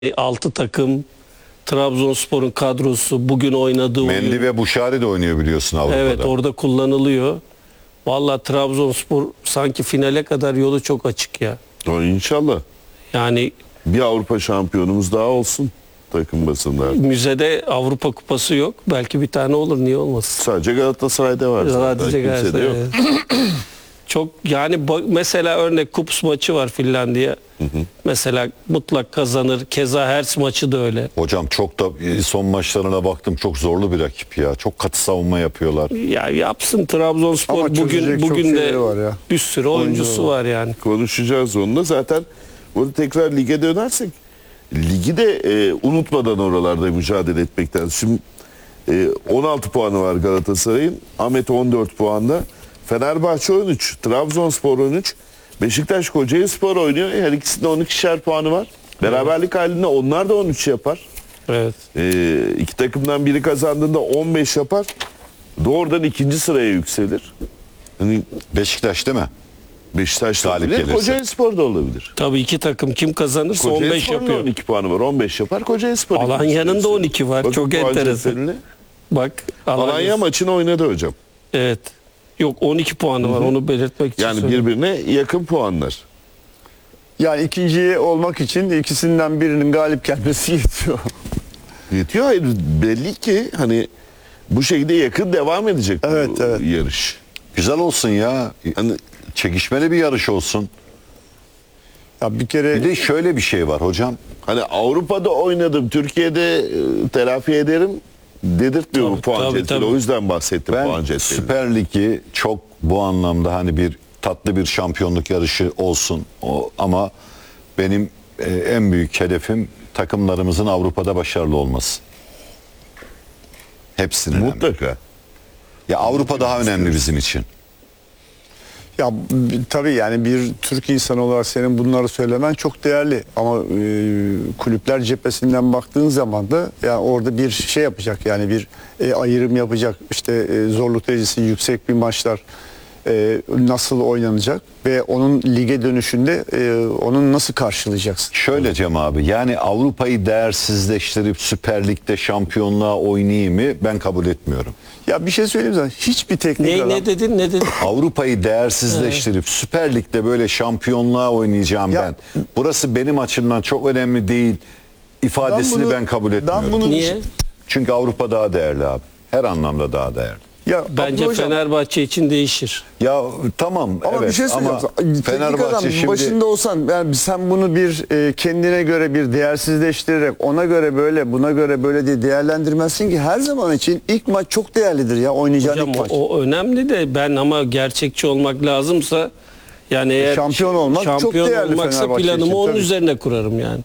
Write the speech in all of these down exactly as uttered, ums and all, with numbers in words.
altı takım, Trabzonspor'un kadrosu bugün oynadığı Mendy oyun. ve Buşari de oynuyor biliyorsun Avrupa'da. Evet, orada kullanılıyor. Vallahi Trabzonspor sanki finale kadar yolu çok açık ya. O inşallah. Yani Bir Avrupa şampiyonumuz daha olsun takım basında. müzede Avrupa Kupası yok. Belki bir tane olur, niye olmasın? Sadece Galatasaray'da var. zaten. Sadece Kimsede Galatasaray. yok. Çok yani ba- mesela örnek Kups maçı var Finlandiya. Mesela mutlak kazanır. Keza Hertz maçı da öyle. Hocam çok da son maçlarına baktım, çok zorlu bir rakip ya. Çok katı savunma yapıyorlar. Ya yapsın Trabzonspor Ama çözecek bugün çok bugün de şeyleri var ya. bir sürü oyuncusu var yani. Konuşacağız onunla. Zaten burada tekrar lige dönersek ligi de e, unutmadan oralarda mücadele etmekten. Şimdi e, on altı puanı var Galatasaray'ın. Ahmet on dört puanda. Fenerbahçe on üç, Trabzonspor on üç, Beşiktaş Kocaelispor oynuyor. Her ikisinde on ikişer puanı var. Beraberlik halinde onlar da on üç yapar. Evet. E, iki takımdan biri kazandığında on beş yapar. Doğrudan ikinci sıraya yükselir. Hani Beşiktaş değil mi? Beşiktaş da Galip olabilir, gelirse. Kocaelispor da olabilir. Tabii iki takım kim kazanırsa on beş Kocaelispor'un yapıyor. on iki puanı var. on beş yapar. Kocaelispor. Alanya'nın ikinci da sıraya on iki var. Bakın Çok puan enteresan. cetveline. Bak Alanya. Alanya maçını oynadı hocam. Evet. Yok on iki puanı var, onu belirtmek için Yani söylüyorum. birbirine yakın puanlar. Yani ikinciyi olmak için ikisinden birinin galip gelmesi yetiyor. Yetiyor. Hayır, belli ki hani bu şekilde yakın devam edecek Evet, bu evet. yarış. Güzel olsun ya. Hani Çekişmeli bir yarış olsun. Ya bir kere Bir de şöyle bir şey var hocam. hani Avrupa'da oynadım, Türkiye'de e, telafi ederim dedirtmiyor bu Tabii, puan tabii, cetveli. tabii. O yüzden bahsettim puan Ben cetveli. Süper Lig'i çok bu anlamda hani bir tatlı bir şampiyonluk yarışı olsun. O, ama benim e, en büyük hedefim takımlarımızın Avrupa'da başarılı olması. Hepsinin. hem de. Mutlaka. Ya Avrupa daha önemli bizim için. ya b- tabii yani bir Türk insanı olarak senin bunları söylemen çok değerli ama e, kulüpler cephesinden baktığın zaman da yani orada bir şey yapacak, yani bir e, ayrım yapacak, işte e, zorluk derecesi yüksek bir maçlar e, nasıl oynanacak ve onun lige dönüşünde e, onun nasıl karşılayacaksın? Şöyle Cem abi, yani Avrupa'yı değersizleştirip Süper Lig'de şampiyonluğa oynayayım mı, ben kabul etmiyorum. Ya bir şey söyleyeyim sana, hiçbir teknik Ne, adam ne dedin ne dedin? Avrupa'yı değersizleştirip Süper Lig'de böyle şampiyonluğa oynayacağım Ya- ben. Burası benim açımdan çok önemli değil ifadesini ben, Ben bunu- kabul ben etmiyorum. bunu- Niye? Çünkü Avrupa daha değerli abi. Her anlamda daha değerli. ya Bence Abdullah Hocam, Fenerbahçe için değişir. Ya tamam ama evet bir şey ama söyleyeceğim. Teknik adam Fenerbahçe şimdi başında olsan, yani sen bunu bir e, kendine göre bir değersizleştirerek ona göre böyle buna göre böyle diye değerlendirmezsin ki. Her zaman için ilk maç çok değerlidir ya, oynayacağın Hocam ilk o, maç. o önemli de ben ama gerçekçi olmak lazımsa yani eğer Şampiyon olmak çok şampiyon değerli olmaksa Fenerbahçe planımı için, onun tabii. üzerine kurarım yani.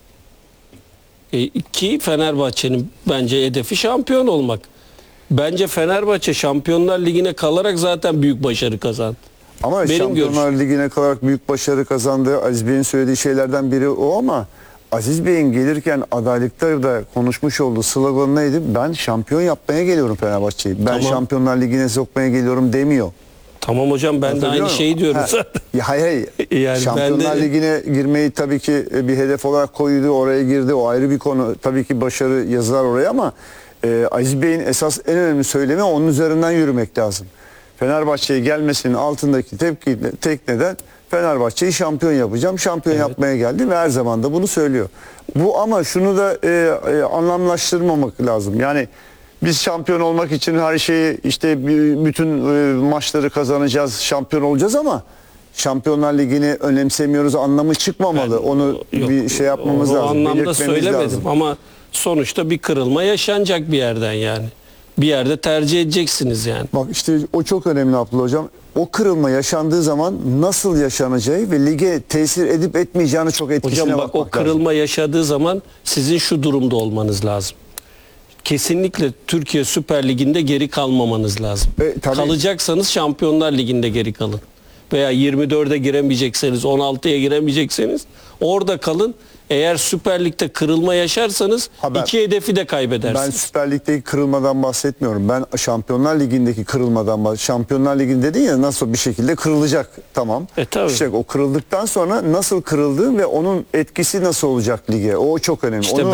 E, ki Fenerbahçe'nin bence hedefi şampiyon olmak. Bence Fenerbahçe Şampiyonlar Ligi'ne kalarak zaten büyük başarı kazandı. Ama benim Şampiyonlar Ligi'ne kalarak büyük başarı kazandı. Aziz Bey'in söylediği şeylerden biri o, ama Aziz Bey'in gelirken adaylıkta da konuşmuş olduğu slogan neydi? Ben şampiyon yapmaya geliyorum Fenerbahçe'yi. Ben Tamam. Şampiyonlar Ligi'ne sokmaya geliyorum demiyor. Tamam hocam, ben de Hatırlıyor aynı musun? şeyi diyorum Ha, zaten. Ya hayır, hayır. Yani Şampiyonlar ben de- Ligi'ne girmeyi tabii ki bir hedef olarak koydu. Oraya girdi. O ayrı bir konu. Tabii ki başarı yazılar oraya, ama e, Aziz Bey'in esas en önemli söylemi onun üzerinden yürümek lazım. Fenerbahçe'ye gelmesinin altındaki tepki, tek neden Fenerbahçe'yi şampiyon yapacağım. Şampiyon Evet. yapmaya geldi ve her zaman da bunu söylüyor. Bu, ama şunu da e, e, anlamlaştırmamak lazım. Yani biz şampiyon olmak için her şeyi, işte b- bütün e, maçları kazanacağız, şampiyon olacağız, ama Şampiyonlar Ligi'ni önemsemiyoruz anlamı çıkmamalı. Ben- Onu yok, bir şey yapmamız o, lazım. O anlamda belirtmemiz söylemedim lazım. ama sonuçta bir kırılma yaşanacak bir yerden yani. Bir yerde tercih edeceksiniz yani. Bak işte o çok önemli Abdullah Hocam. O kırılma yaşandığı zaman nasıl yaşanacağı ve lige tesir edip etmeyeceğini çok etkisine Hocam bak, o bakmak lazım. kırılma yaşadığı zaman sizin şu durumda olmanız lazım. Kesinlikle Türkiye Süper Ligi'nde geri kalmamanız lazım. E, tabii. Kalacaksanız Şampiyonlar Ligi'nde geri kalın. Veya yirmi dörde giremeyecekseniz, on altıya giremeyecekseniz orada kalın Eğer Süper Lig'de kırılma yaşarsanız Ha ben- iki hedefi de kaybedersiniz. Ben Süper Lig'deki kırılmadan bahsetmiyorum. Ben Şampiyonlar Ligi'ndeki kırılmadan bahsediyorum. Şampiyonlar Ligi'nde dedin ya, nasıl bir şekilde kırılacak, tamam. E, tabii. İşte o kırıldıktan sonra nasıl kırıldığı ve onun etkisi nasıl olacak lige, o çok önemli. İşte Onu